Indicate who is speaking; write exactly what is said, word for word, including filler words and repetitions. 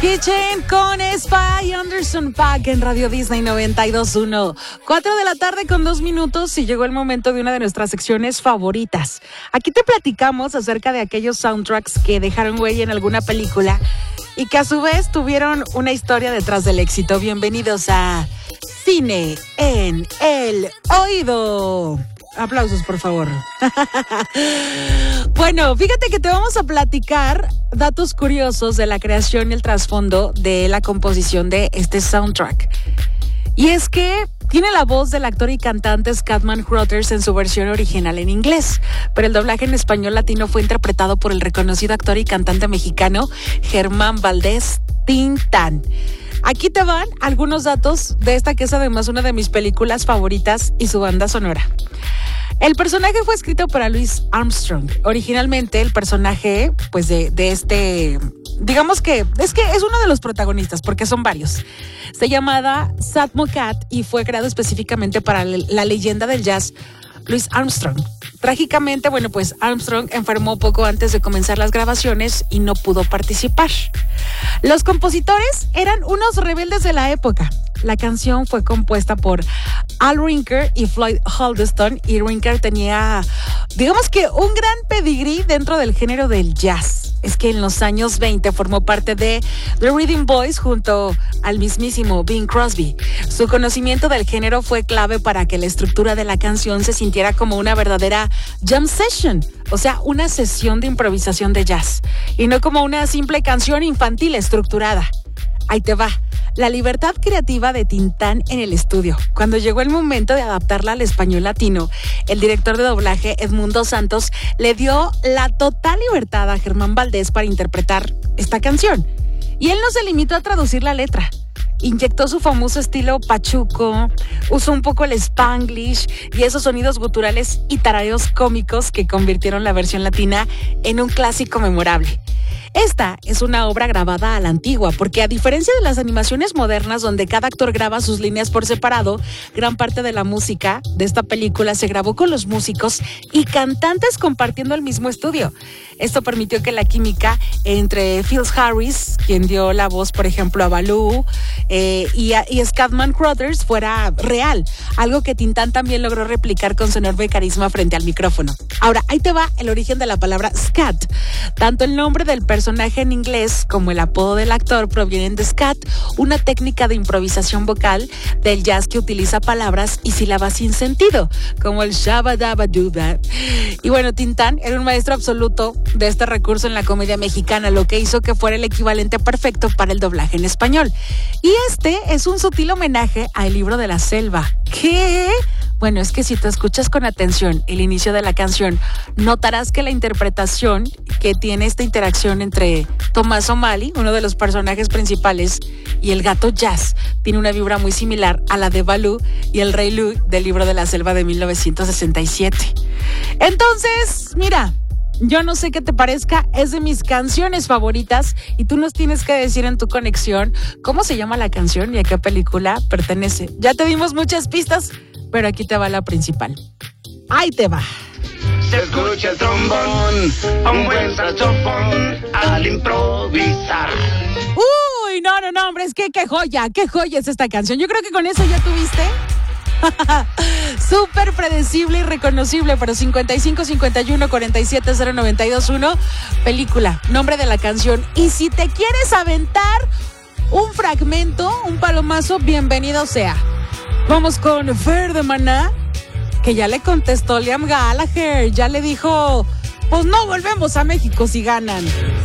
Speaker 1: Kitchen con Spy Anderson Paak en Radio Disney noventa y dos punto uno. Cuatro de la tarde con dos minutos y llegó el momento de una de nuestras secciones favoritas. Aquí te platicamos acerca de aquellos soundtracks que dejaron huella en alguna película y que a su vez tuvieron una historia detrás del éxito. Bienvenidos a Cine en el Oído. Aplausos, por favor. Bueno, fíjate que te vamos a platicar datos curiosos de la creación y el trasfondo de la composición de este soundtrack. Y es que tiene la voz del actor y cantante Scatman Crothers en su versión original en inglés, pero el doblaje en español latino fue interpretado por el reconocido actor y cantante mexicano Germán Valdés Tintán. Aquí te van algunos datos de esta que es además una de mis películas favoritas y su banda sonora. El personaje fue escrito para Louis Armstrong. Originalmente el personaje, pues de, de este, digamos que es que es uno de los protagonistas porque son varios. Se llamaba Satmo Cat y fue creado específicamente para la leyenda del jazz Louis Armstrong. Trágicamente, bueno, pues Armstrong enfermó poco antes de comenzar las grabaciones y no pudo participar. Los compositores eran unos rebeldes de la época. La canción fue compuesta por Al Rinker y Floyd Huddleston, y Rinker tenía, digamos que, un gran pedigrí dentro del género del jazz. Es que en los años veinte formó parte de The Reading Boys junto al mismísimo Bing Crosby. Su conocimiento del género fue clave para que la estructura de la canción se sintiera como una verdadera jam session, o sea, una sesión de improvisación de jazz, y no como una simple canción infantil estructurada. Ahí te va. La libertad creativa de Tintán en el estudio. Cuando llegó el momento de adaptarla al español latino, el director de doblaje, Edmundo Santos, le dio la total libertad a Germán Valdés para interpretar esta canción. Y él no se limitó a traducir la letra. Inyectó su famoso estilo pachuco, usó un poco el spanglish y esos sonidos guturales y tarareos cómicos que convirtieron la versión latina en un clásico memorable. Esta es una obra grabada a la antigua, porque a diferencia de las animaciones modernas donde cada actor graba sus líneas por separado, gran parte de la música de esta película se grabó con los músicos y cantantes compartiendo el mismo estudio. Esto permitió que la química entre Phil Harris, quien dio la voz, por ejemplo, a Baloo, eh, y, a, y Scatman Crothers fuera real, algo que Tintán también logró replicar con su enorme carisma frente al micrófono. Ahora, ahí te va el origen de la palabra scat. Tanto el nombre del personaje personaje en inglés como el apodo del actor provienen de scat, una técnica de improvisación vocal del jazz que utiliza palabras y sílabas sin sentido, como el shabba dabba do that. Y bueno, Tintán era un maestro absoluto de este recurso en la comedia mexicana, lo que hizo que fuera el equivalente perfecto para el doblaje en español. Y este es un sutil homenaje a El Libro de la Selva. ¿Qué? Bueno, es que si te escuchas con atención el inicio de la canción, notarás que la interpretación que tiene esta interacción entre Tomás O'Malley, uno de los personajes principales, y el gato Jazz, tiene una vibra muy similar a la de Baloo y el Rey Lu del Libro de la Selva de mil novecientos sesenta y siete. Entonces, mira, yo no sé qué te parezca, es de mis canciones favoritas y tú nos tienes que decir en tu conexión cómo se llama la canción y a qué película pertenece. Ya te dimos muchas pistas, pero aquí te va la principal. Ahí te va.
Speaker 2: Se escucha el trombón, un buen saxofón al improvisar.
Speaker 1: Uy, no, no, no, hombre, es que qué joya, qué joya es esta canción. Yo creo que con eso ya tuviste. Súper predecible y reconocible, pero cincuenta y cinco, cincuenta y uno, cuarenta y siete, cero noventa y dos, uno, película, nombre de la canción. Y si te quieres aventar un fragmento, un palomazo, bienvenido sea. Vamos con Fer de Maná, que ya le contestó Liam Gallagher, ya le dijo, pues no volvemos a México si ganan.